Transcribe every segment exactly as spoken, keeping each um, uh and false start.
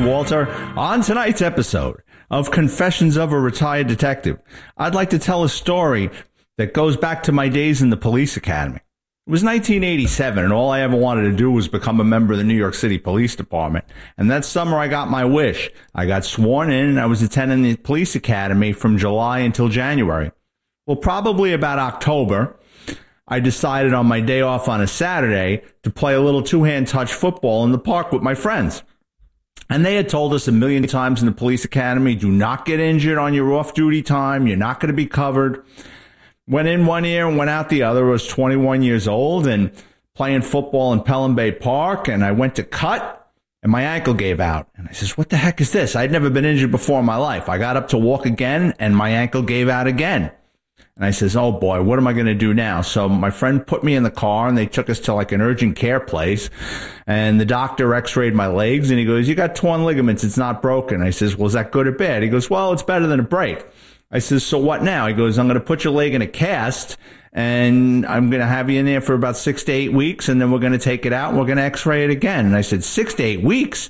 Walter. On tonight's episode of Confessions of a Retired Detective, I'd like to tell a story that goes back to my days in the police academy. It was nineteen eighty-seven, and all I ever wanted to do was become a member of the New York City Police Department. And that summer, I got my wish. I got sworn in, and I was attending the police academy from July until January. Well, probably about October, I decided on my day off on a Saturday to play a little two-hand touch football in the park with my friends. And they had told us a million times in the police academy, do not get injured on your off-duty time. You're not going to be covered. Went in one ear and went out the other. I was twenty-one years old and playing football in Pelham Bay Park. And I went to cut and my ankle gave out. And I says, what the heck is this? I'd never been injured before in my life. I got up to walk again and my ankle gave out again. And I says, oh boy, what am I going to do now? So my friend put me in the car and they took us to like an urgent care place. And the doctor x-rayed my legs and he goes, you got torn ligaments. It's not broken. I says, well, is that good or bad? He goes, well, it's better than a break. I says, so what now? He goes, I'm going to put your leg in a cast and I'm going to have you in there for about six to eight weeks. And then we're going to take it out and we're going to x-ray it again. And I said, six to eight weeks.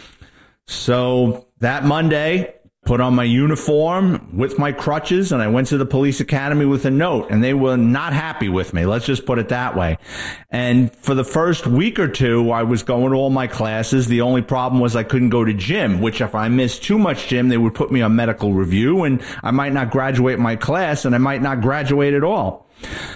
So that Monday, put on my uniform with my crutches, and I went to the police academy with a note, and they were not happy with me. Let's just put it that way. And for the first week or two, I was going to all my classes. The only problem was I couldn't go to gym, which if I missed too much gym, they would put me on medical review, and I might not graduate my class, and I might not graduate at all.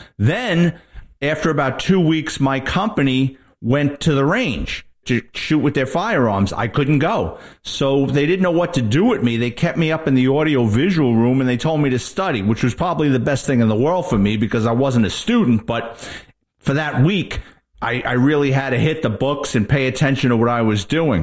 Then, after about two weeks, my company went to the range to shoot with their firearms. I couldn't go. So they didn't know what to do with me. They kept me up in the audio visual room and they told me to study, which was probably the best thing in the world for me because I wasn't a student. But for that week, I, I really had to hit the books and pay attention to what I was doing.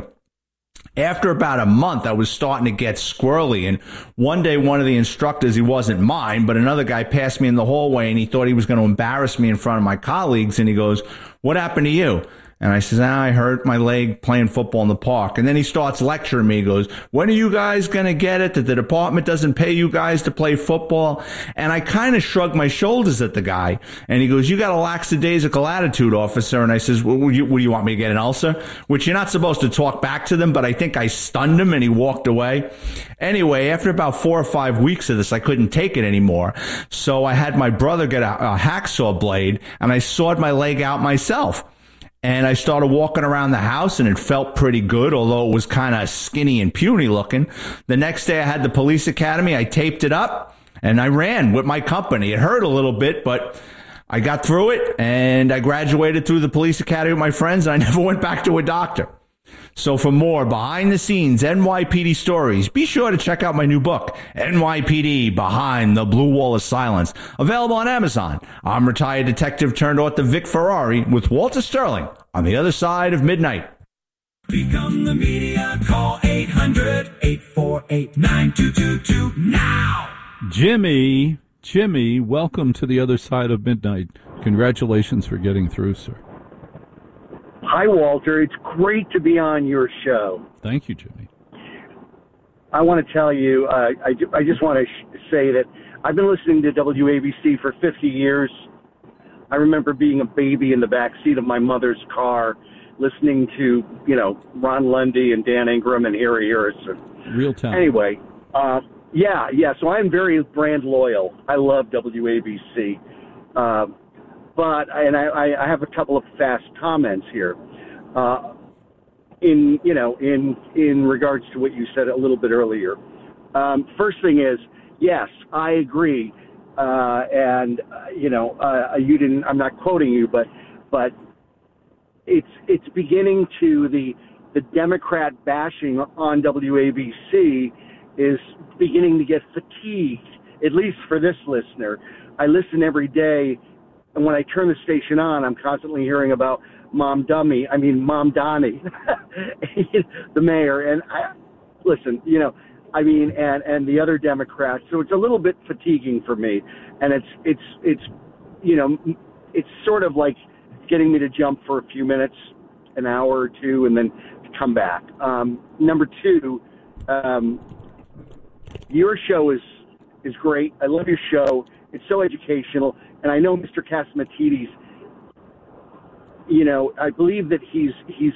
After about a month, I was starting to get squirrely. And one day, one of the instructors, he wasn't mine, but another guy passed me in the hallway and he thought he was going to embarrass me in front of my colleagues. And he goes, what happened to you? And I says, ah, I hurt my leg playing football in the park. And then he starts lecturing me. He goes, when are you guys going to get it that the department doesn't pay you guys to play football? And I kind of shrugged my shoulders at the guy. And he goes, you got a lackadaisical attitude, officer. And I says, well, what, do you, what do you want me to get an ulcer? Which you're not supposed to talk back to them, but I think I stunned him and he walked away. Anyway, after about four or five weeks of this, I couldn't take it anymore. So I had my brother get a, a hacksaw blade and I sawed my leg out myself. And I started walking around the house, and it felt pretty good, although it was kind of skinny and puny looking. The next day, I had the police academy. I taped it up, and I ran with my company. It hurt a little bit, but I got through it, and I graduated through the police academy with my friends, and I never went back to a doctor. So for more behind-the-scenes N Y P D stories, be sure to check out my new book, N Y P D Behind the Blue Wall of Silence, available on Amazon. I'm retired detective turned author Vic Ferrari with Walter Sterling on the other side of midnight. Become the media. Call eight hundred, eight four eight, nine two two two now. Jimmy, Jimmy, welcome to the other side of midnight. Congratulations for getting through, sir. Hi, Walter. It's great to be on your show. Thank you, Jimmy. I want to tell you, uh, I, I just want to sh- say that I've been listening to W A B C for fifty years. I remember being a baby in the back seat of my mother's car, listening to, you know, Ron Lundy and Dan Ingram and Harry Harrison. Real time. Anyway, uh, yeah, yeah. So I'm very brand loyal. I love W A B C. Uh, But, and I, I have a couple of fast comments here. Uh, in, you know, in, in regards to what you said a little bit earlier. Um, first thing is, yes, I agree. Uh, and, uh, you know, uh, you didn't, I'm not quoting you, but, but it's, it's beginning to the, the Democrat bashing on W A B C is beginning to get fatigued, at least for this listener. I listen every day. And when I turn the station on, I'm constantly hearing about Mom Dummy, I mean, Mom Donnie, the mayor. And I, listen, you know, I mean, and, and the other Democrats. So it's a little bit fatiguing for me. And it's, it's, it's, you know, it's sort of like getting me to jump for a few minutes, an hour or two, and then come back. Um, number two, um, your show is, is great. I love your show. It's so educational. And I know Mister Catsimatidis, you know, I believe that he's he's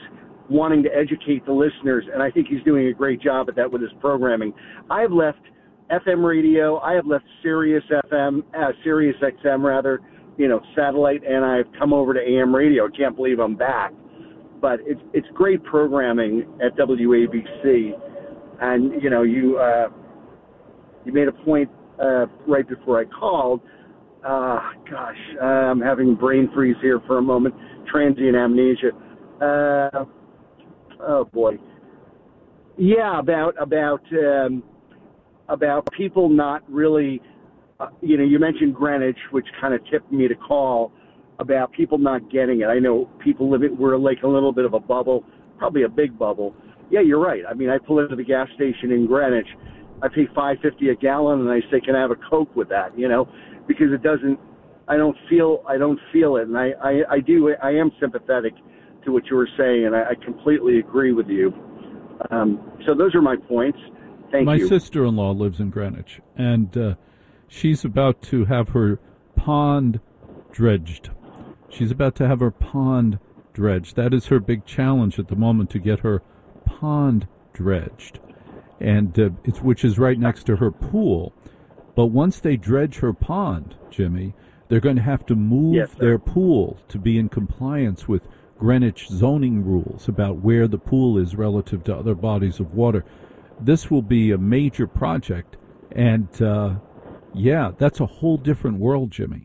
wanting to educate the listeners, and I think he's doing a great job at that with his programming. I have left F M radio, I have left Sirius F M, uh, Sirius X M rather, you know, satellite, and I've come over to A M radio. I can't believe I'm back. But it's it's great programming at W A B C, and you know you uh, you made a point uh, right before I called. Uh, gosh, uh, I'm having brain freeze here for a moment, transient amnesia. Uh, oh boy, yeah, about about um, about people not really. Uh, you know, you mentioned Greenwich, which kind of tipped me to call about people not getting it. I know people live it. We're like a little bit of a bubble, probably a big bubble. Yeah, you're right. I mean, I pull into the gas station in Greenwich. I pay five fifty a gallon, and I say, "Can I have a Coke with that?" You know, because it doesn't. I don't feel. I don't feel it, and I. I, I do. I am sympathetic to what you were saying, and I, I completely agree with you. Um, so those are my points. Thank my you. My sister-in-law lives in Greenwich, and uh, she's about to have her pond dredged. She's about to have her pond dredged. That is her big challenge at the moment, to get her pond dredged, and uh, it's which is right next to her pool. But once they dredge her pond, Jimmy, they're going to have to move yes, their pool to be in compliance with Greenwich zoning rules about where the pool is relative to other bodies of water. This will be a major project, and uh, yeah, that's a whole different world, Jimmy.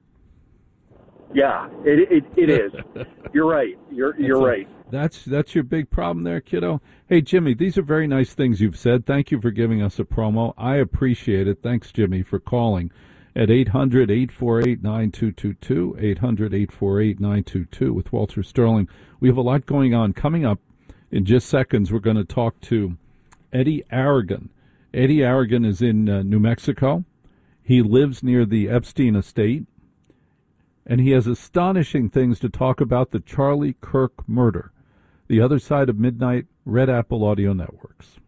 Yeah, it it, it is. You're right. You're you're a, right. That's that's your big problem there, kiddo. Hey, Jimmy, these are very nice things you've said. Thank you for giving us a promo. I appreciate it. Thanks, Jimmy, for calling at eight hundred, eight four eight, nine two two two, eight hundred, eight four eight, nine two two with Walter Sterling. We have a lot going on. Coming up in just seconds, we're going to talk to Eddie Aragon. Eddie Aragon is in uh, New Mexico. He lives near the Epstein estate, and he has astonishing things to talk about the Charlie Kirk murder. The Other Side of Midnight, Red Apple Audio Networks.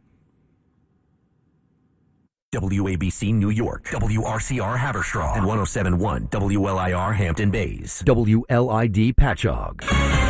W A B C New York, W R C R Haverstraw, and one oh seven point one W L I R Hampton Bays, W L I D Patchogue.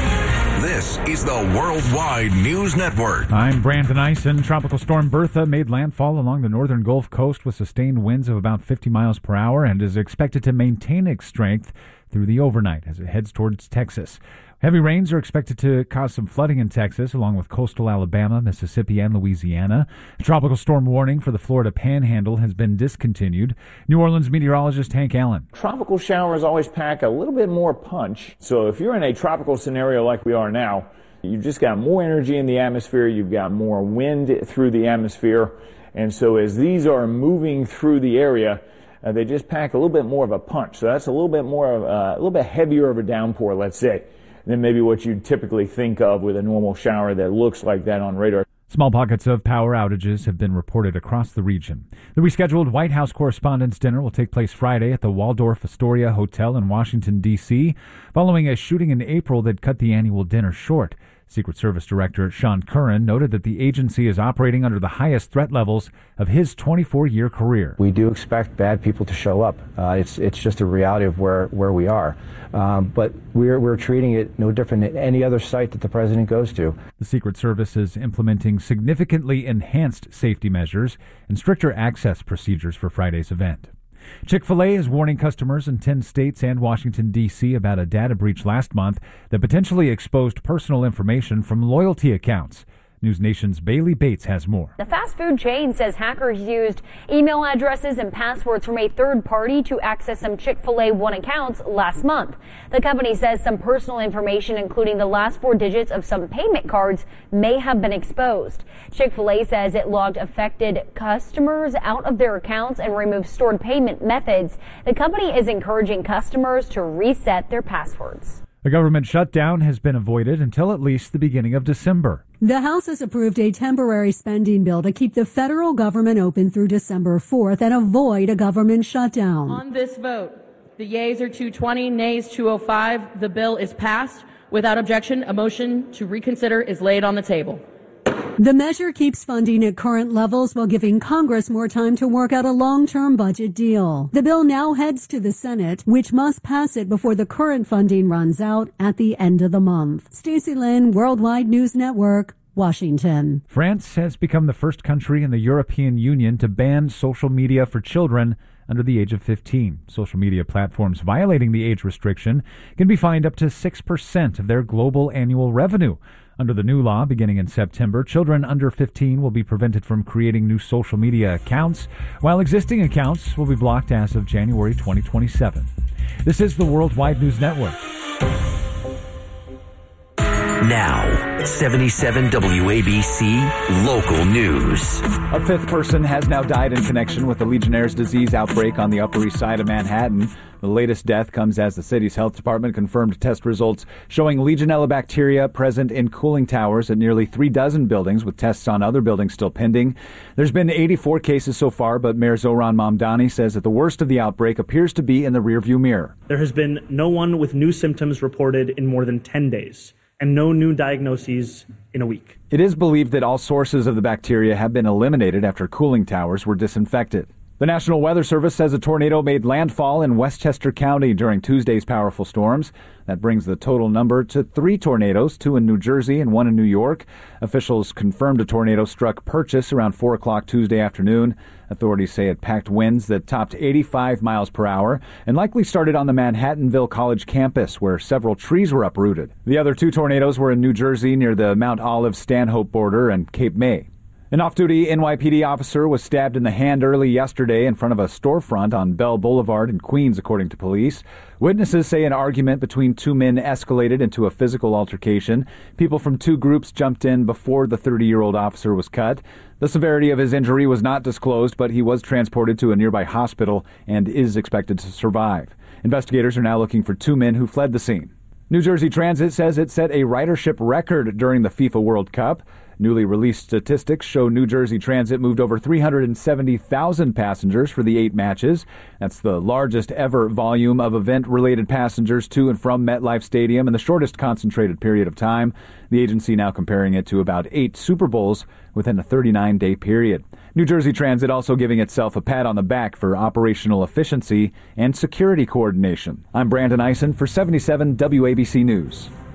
This is the Worldwide News Network. I'm Brandon Eisen. Tropical storm Bertha made landfall along the northern Gulf Coast with sustained winds of about fifty miles per hour and is expected to maintain its strength through the overnight as it heads towards Texas. Heavy rains are expected to cause some flooding in Texas, along with coastal Alabama, Mississippi, and Louisiana. A tropical storm warning for the Florida Panhandle has been discontinued. New Orleans meteorologist Hank Allen. Tropical showers always pack a little bit more punch. So if you're in a tropical scenario like we are now, you've just got more energy in the atmosphere, you've got more wind through the atmosphere. And so as these are moving through the area, uh, they just pack a little bit more of a punch. So that's a little bit more of a, a little bit heavier of a downpour, let's say, than maybe what you'd typically think of with a normal shower that looks like that on radar. Small pockets of power outages have been reported across the region. The rescheduled White House Correspondents' Dinner will take place Friday at the Waldorf Astoria Hotel in Washington, D C, following a shooting in April that cut the annual dinner short. Secret Service Director Sean Curran noted that the agency is operating under the highest threat levels of his twenty-four-year career. We do expect bad people to show up. Uh, it's it's just a reality of where, where we are. Um, but we're we're treating it no different than any other site that the president goes to. The Secret Service is implementing significantly enhanced safety measures and stricter access procedures for Friday's event. Chick-fil-A is warning customers in ten states and Washington, D C about a data breach last month that potentially exposed personal information from loyalty accounts. News Nation's Bailey Bates has more. The fast food chain says hackers used email addresses and passwords from a third party to access some Chick-fil-A One accounts last month. The company says some personal information, including the last four digits of some payment cards, may have been exposed. Chick-fil-A says it logged affected customers out of their accounts and removed stored payment methods. The company is encouraging customers to reset their passwords. A government shutdown has been avoided until at least the beginning of December. The House has approved a temporary spending bill to keep the federal government open through December fourth and avoid a government shutdown. On this vote, the yeas are two twenty, nays two oh five. The bill is passed. Without objection, a motion to reconsider is laid on the table. The measure keeps funding at current levels while giving Congress more time to work out a long-term budget deal. The bill now heads to the Senate, which must pass it before the current funding runs out at the end of the month. Stacey Lynn, Worldwide News Network, Washington. France has become the first country in the European Union to ban social media for children under the age of fifteen. Social media platforms violating the age restriction can be fined up to six percent of their global annual revenue. Under the new law, beginning in September, children under fifteen will be prevented from creating new social media accounts, while existing accounts will be blocked as of January twenty twenty-seven. This is the Worldwide News Network. Now, seventy-seven W A B C Local News. A fifth person has now died in connection with the Legionnaire's disease outbreak on the Upper East Side of Manhattan. The latest death comes as the city's health department confirmed test results showing Legionella bacteria present in cooling towers at nearly three dozen buildings, with tests on other buildings still pending. There's been eighty-four cases so far, but Mayor Zohran Mamdani says that the worst of the outbreak appears to be in the rearview mirror. There has been no one with new symptoms reported in more than ten days. And no new diagnoses in a week. It is believed that all sources of the bacteria have been eliminated after cooling towers were disinfected. The National Weather Service says a tornado made landfall in Westchester County during Tuesday's powerful storms. That brings the total number to three tornadoes, two in New Jersey and one in New York. Officials confirmed a tornado struck Purchase around four o'clock Tuesday afternoon. Authorities say it packed winds that topped eighty-five miles per hour and likely started on the Manhattanville College campus, where several trees were uprooted. The other two tornadoes were in New Jersey near the Mount Olive-Stanhope border and Cape May. An off-duty N Y P D officer was stabbed in the hand early yesterday in front of a storefront on Bell Boulevard in Queens, according to police. Witnesses say an argument between two men escalated into a physical altercation. People from two groups jumped in before the thirty-year-old officer was cut. The severity of his injury was not disclosed, but he was transported to a nearby hospital and is expected to survive. Investigators are now looking for two men who fled the scene. New Jersey Transit says it set a ridership record during the FIFA World Cup. Newly released statistics show New Jersey Transit moved over three hundred seventy thousand passengers for the eight matches. That's the largest ever volume of event-related passengers to and from MetLife Stadium in the shortest concentrated period of time. The agency now comparing it to about eight Super Bowls within a thirty-nine day period. New Jersey Transit also giving itself a pat on the back for operational efficiency and security coordination. I'm Brandon Eisen for seventy-seven W A B C News.